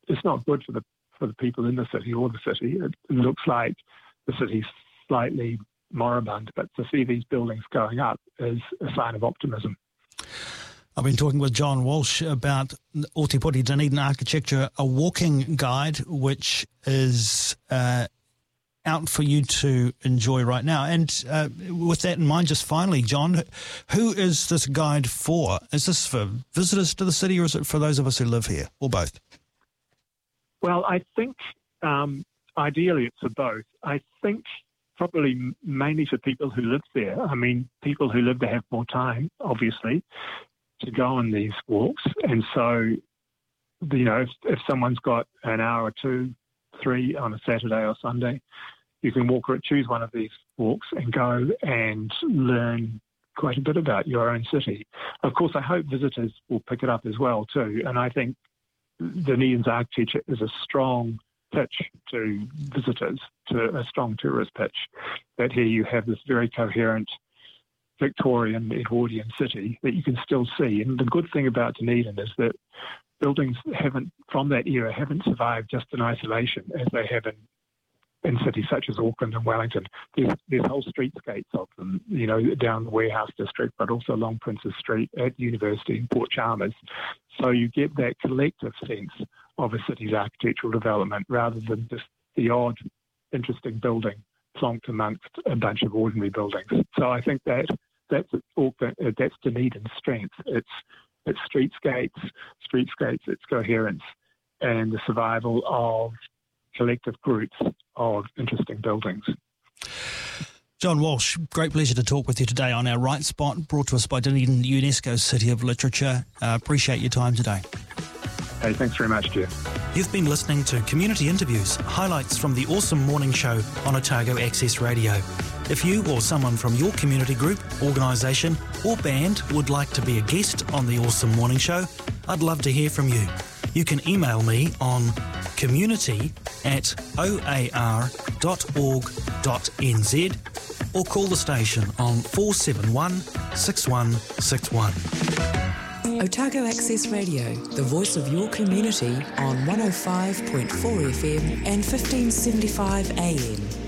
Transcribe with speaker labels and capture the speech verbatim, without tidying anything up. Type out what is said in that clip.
Speaker 1: it's not good for the for the people in the city or the city. It looks like the city's slightly moribund, but to see these buildings going up is a sign of optimism.
Speaker 2: I've been talking with John Walsh about Ōtepoti Dunedin Architecture, a walking guide which is uh, out for you to enjoy right now. And uh, with that in mind, just finally, John, who is this guide for? Is this for visitors to the city, or is it for those of us who live here, or both?
Speaker 1: Well, I think um, ideally it's for both. I think probably mainly for people who live there. I mean, people who live there have more time, obviously, to go on these walks. And so, you know, if, if someone's got an hour or two, three on a Saturday or Sunday, you can walk or choose one of these walks and go and learn quite a bit about your own city. Of course, I hope visitors will pick it up as well too. And I think Dunedin's architecture is a strong pitch to visitors, to a strong tourist pitch, that here you have this very coherent Victorian Edwardian city that you can still see. And the good thing about Dunedin is that buildings haven't, from that era, haven't survived just in isolation as they have in, in cities such as Auckland and Wellington. There's, there's whole streetscapes of them, you know, down the Warehouse District, but also along Princes Street at University and Port Chalmers. So you get that collective sense of a city's architectural development rather than just the odd, interesting building plonked amongst a bunch of ordinary buildings. So I think that that's Auckland, uh, that's Dunedin's strength. It's it's streetscapes, streetscapes, its coherence, and the survival of collective groups of interesting buildings.
Speaker 2: John Walsh, great pleasure to talk with you today on Our Right Spot, brought to us by Dunedin UNESCO City of Literature. Uh, appreciate your time today.
Speaker 1: Hey, thanks very much, Jeff.
Speaker 3: You've been listening to Community Interviews, highlights from the Awesome Morning Show on Otago Access Radio. If you or someone from your community group, organisation or band would like to be a guest on the Awesome Morning Show, I'd love to hear from you. You can email me on community at o a r dot org dot n z or call the station on four seven one, six one six one.
Speaker 4: Otago Access Radio, the voice of your community on one oh five point four F M and fifteen seventy-five A M.